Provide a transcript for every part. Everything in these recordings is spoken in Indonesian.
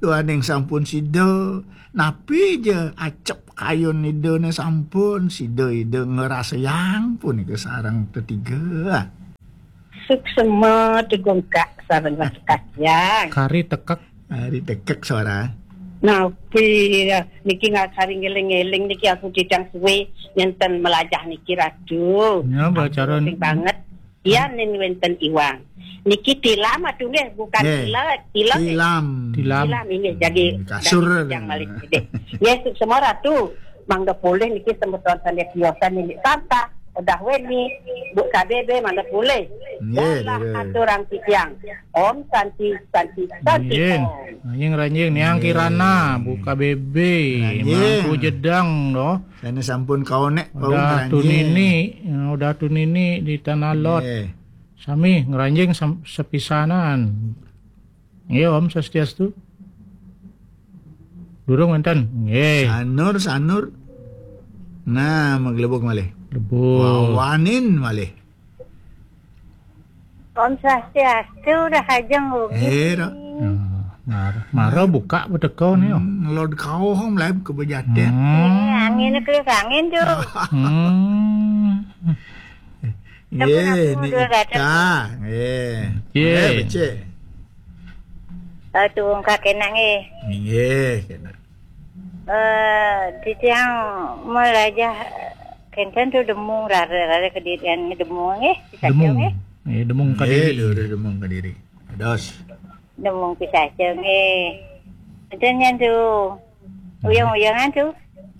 Tuhan yang sampun sida. Napi je acep kayun ida na sampun. Sida ida ngerasa yang pun ke sarang ketiga. Suksema tegongkak sarang kacang. Kari tekak. Hari tekek suara. Napi niki ngakari ngeling-ngeling niki aku didang suwe nenten melajah niki radu. Ya bacara Penting banget. Iya nen wenten iwang. Niki tilam atuh bukan Tilam. Tilam ini jadi kasur. Yang malik gede. Ya semua ratu mangga boleh niki tembeton sande kiosan ini santa. Udah weni bu KBB mana boleh. Dalah aturan tiang. Om santi. Ranjing niang kirana buka bebe mampu jedang doh. Sana sampun kau nek Udah tunini di tanah lot. Sami ngeranjing sepisanan. Iya Om Swastiastu. Durung enten. Nggih. Sanur. Nah, maglebok malih. Lebur. Wawanin malih. Om Swastiastu udah hajang Mara buka beteko nih yo. Lord kau hom lab ke bejaten. Angin kelih angin tu. Ye, ni kita. Becek. Tuh kakek nangis. Kena. Di tiang melajah kenten tu demung rara kedirian demung Demung. Demung Kadiri. Demung Kadiri. Dos. Demung pisaceng Kentennya tu uyang-uyangan tu.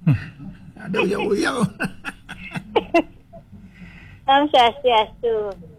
Ada uyang-uyang. Om Swastiastu.